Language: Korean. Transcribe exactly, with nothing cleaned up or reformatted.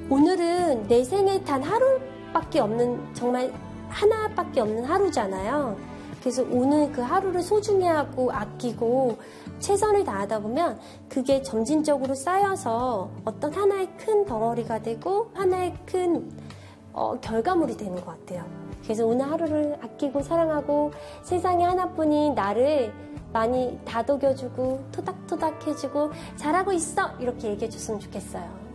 오늘은 내 생에 단 하루밖에 없는, 정말 하나밖에 없는 하루잖아요. 그래서 오늘 그 하루를 소중히 하고 아끼고 최선을 다하다 보면 그게 점진적으로 쌓여서 어떤 하나의 큰 덩어리가 되고 하나의 큰 어, 결과물이 되는 것 같아요. 그래서 오늘 하루를 아끼고 사랑하고 세상에 하나뿐인 나를 많이 다독여주고 토닥토닥 해주고 잘하고 있어 이렇게 얘기해 줬으면 좋겠어요.